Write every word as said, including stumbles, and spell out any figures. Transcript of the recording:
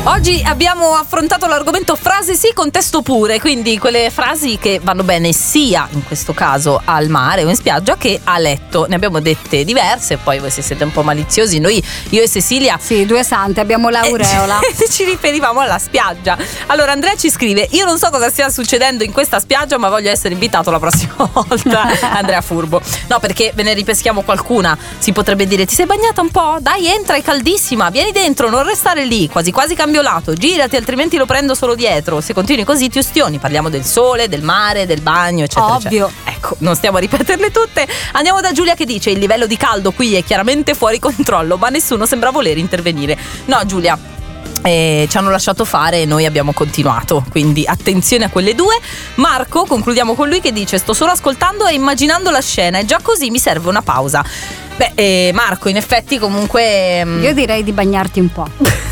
Oggi abbiamo affrontato l'argomento frase sì, contesto pure, quindi quelle frasi che vanno bene sia in questo caso al mare o in spiaggia che a letto. Ne abbiamo dette diverse, poi voi se siete un po' maliziosi, noi, io e Cecilia, sì, due sante, abbiamo l'aureola e ci riferivamo alla spiaggia. Allora Andrea ci scrive: io non so cosa stia succedendo in questa spiaggia, ma voglio essere invitato la prossima volta. Andrea furbo. No, perché ve ne ripeschiamo qualcuna. Si potrebbe dire: ti sei bagnata un po'? Dai, entra, è caldissima, vieni dentro, non restare lì, quasi quasi cambio lato, girati altrimenti lo prendo solo dietro. Se continui così ti ustioni. Parliamo del sole, del mare, del bagno, eccetera, ovvio, eccetera. Ecco, non stiamo a ripeterle tutte. Andiamo da Giulia che dice: il livello di caldo qui è chiaramente fuori controllo, ma nessuno sembra voler intervenire. No, Giulia, Eh, ci hanno lasciato fare e noi abbiamo continuato, quindi attenzione a quelle due. Marco, concludiamo con lui, che dice: sto solo ascoltando e immaginando la scena e già così mi serve una pausa. Beh, eh, Marco, in effetti comunque io direi di bagnarti un po'.